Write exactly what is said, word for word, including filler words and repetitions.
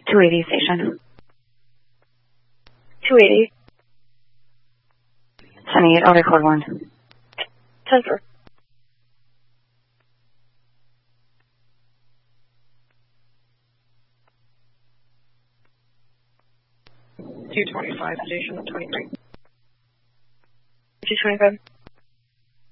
two eighty station. two eighty. seventy-eight, I'll record one. ten four. two twenty-five, station twenty-three. two twenty-five.